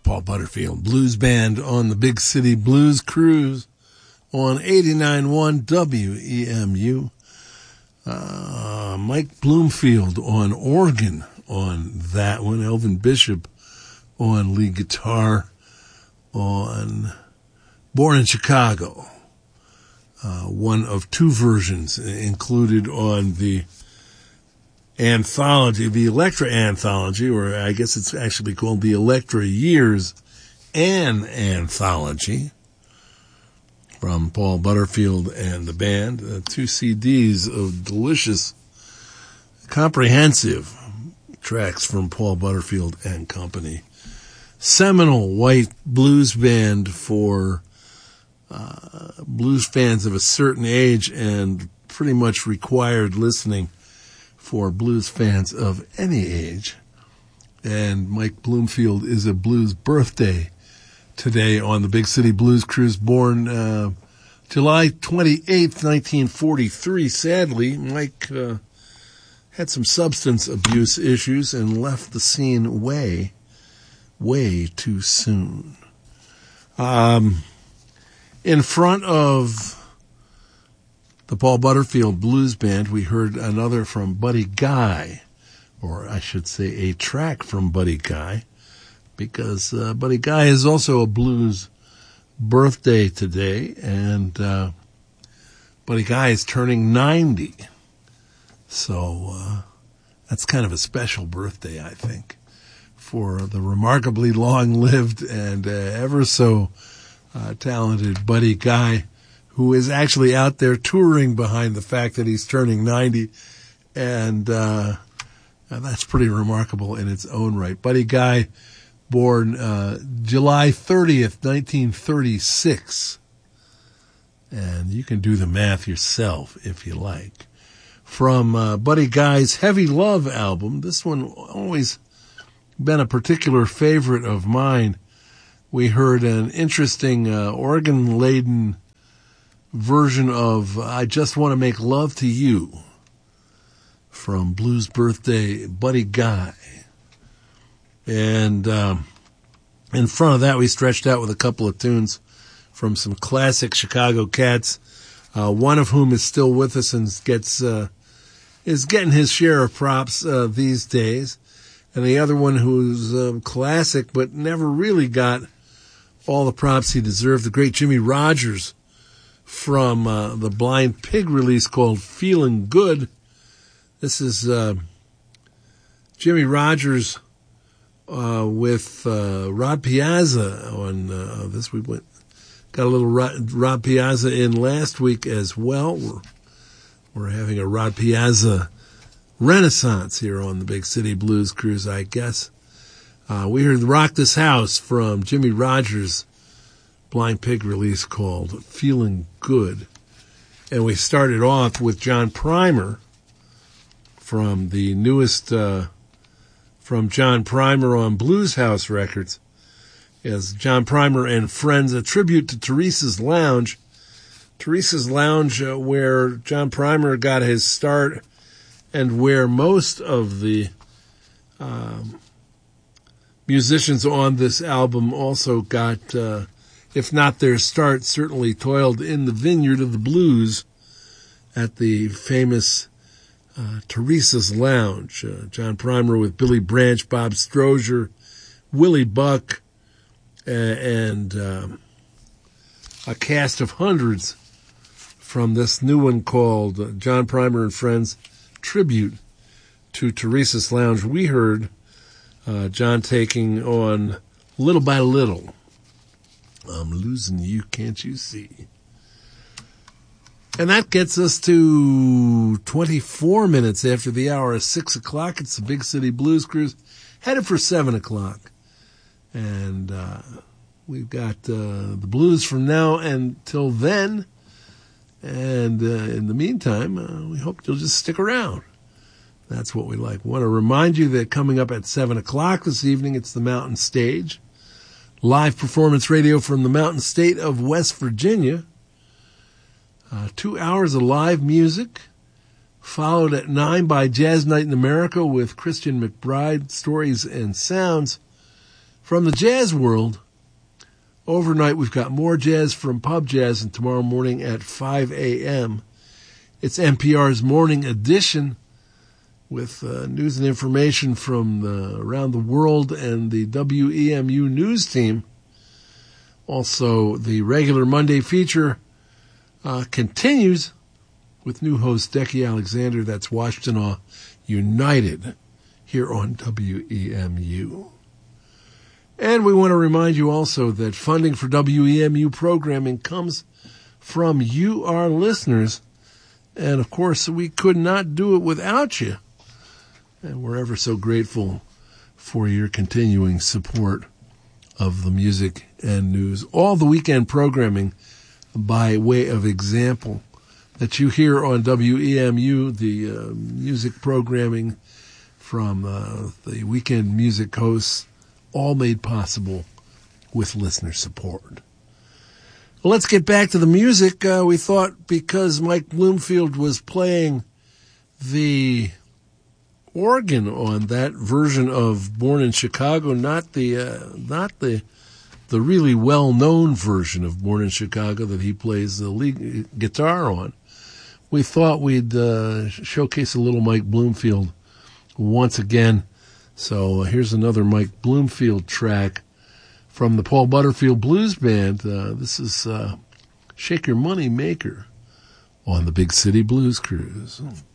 Paul Butterfield Blues Band on the Big City Blues Cruise on 89.1 WEMU. Mike Bloomfield on organ on that one. Elvin Bishop on lead guitar on Born in Chicago. One of two versions included on the anthology, the Elektra anthology, or I guess it's actually called the Elektra Years an Anthology from Paul Butterfield and the band. Two CDs of delicious, comprehensive tracks from Paul Butterfield and company. Seminal white blues band for blues fans of a certain age and pretty much required listening for blues fans of any age. And Mike Bloomfield is a blues birthday today on the Big City Blues Cruise, born July 28th, 1943. Sadly, Mike had some substance abuse issues and left the scene way too soon. In front of the Paul Butterfield Blues Band, we heard another from Buddy Guy, or I should say a track from Buddy Guy, because Buddy Guy is also a blues birthday today, and Buddy Guy is turning 90. So that's kind of a special birthday, I think, for the remarkably long-lived and ever so talented Buddy Guy, who is actually out there touring behind the fact that he's turning 90, and that's pretty remarkable in its own right. Buddy Guy, born July 30th, 1936, and you can do the math yourself if you like. From Buddy Guy's Heavy Love album, this one always been a particular favorite of mine. We heard an interesting organ-laden version of I Just Want to Make Love to You from Blues Birthday Buddy Guy. And in front of that, we stretched out with a couple of tunes from some classic Chicago cats, one of whom is still with us and is getting his share of props these days, and the other one who's classic but never really got all the props he deserved, the great Jimmie Rodgers, from the Blind Pig release called Feeling Good. This is Jimmie Rodgers with Rod Piazza on this. We got a little Rod Piazza in last week as well. We're having a Rod Piazza renaissance here on the Big City Blues Cruise, I guess. We heard Rock This House from Jimmie Rodgers' Blind Pig release called Feeling Good. And we started off with John Primer from the newest, from John Primer on Blues House Records, as John Primer and Friends, a tribute to Teresa's Lounge. Teresa's Lounge, where John Primer got his start and where most of the musicians on this album also got, if not their start, certainly toiled in the vineyard of the blues at the famous Teresa's Lounge. John Primer with Billy Branch, Bob Strozier, Willie Buck, and a cast of hundreds from this new one called John Primer and Friends Tribute to Teresa's Lounge. We heard John taking on Little by Little. I'm losing you, can't you see? And that gets us to 24 minutes after the hour of 6 o'clock. It's the Big City Blues Cruise, headed for 7 o'clock. And we've got the blues from now until then. And in the meantime, we hope you'll just stick around. That's what we like. Want to remind you that coming up at 7 o'clock this evening, it's the Mountain Stage. Live performance radio from the Mountain State of West Virginia. 2 hours of live music, followed at 9 by Jazz Night in America with Christian McBride, Stories and Sounds. From the jazz world, overnight we've got more jazz from Pub Jazz, and tomorrow morning at 5 a.m. it's NPR's Morning Edition with news and information from around the world and the WEMU news team. Also, the regular Monday feature continues with new host Decky Alexander. That's Washtenaw United here on WEMU. And we want to remind you also that funding for WEMU programming comes from you, our listeners. And, of course, we could not do it without you. And we're ever so grateful for your continuing support of the music and news. All the weekend programming, by way of example, that you hear on WEMU, the music programming from the weekend music hosts, all made possible with listener support. Well, let's get back to the music. We thought because Mike Bloomfield was playing the organ on that version of Born in Chicago, not the really well-known version of Born in Chicago that he plays the lead guitar on, we thought we'd showcase a little Mike Bloomfield once again. So here's another Mike Bloomfield track from the Paul Butterfield Blues Band. This is Shake Your Money Maker on the Big City Blues Cruise.